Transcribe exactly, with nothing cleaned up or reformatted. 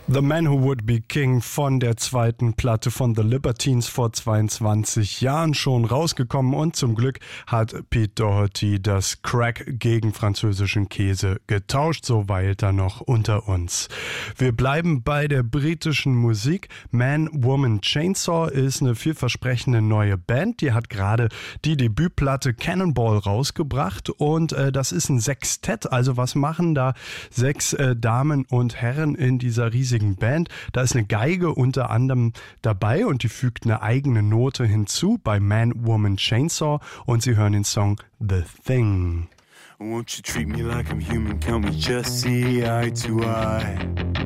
The Man Who Would Be King von der zweiten Platte von The Libertines vor zweiundzwanzig Jahren schon rausgekommen und zum Glück hat Pete Doherty das Crack gegen französischen Käse getauscht, so weilt er noch unter uns. Wir bleiben bei der britischen Musik. Man, Woman, Chainsaw ist eine vielversprechende neue Band, die hat gerade die Debütplatte Cannonball rausgebracht und äh, das ist ein Sextett, also was machen da sechs äh, Damen und Herren in dieser riesigen Band. Da ist eine Geige unter anderem dabei und die fügt eine eigene Note hinzu bei Man, Woman, Chainsaw und Sie hören den Song The Thing. Won't you treat me like I'm human, can we just see eye to eye?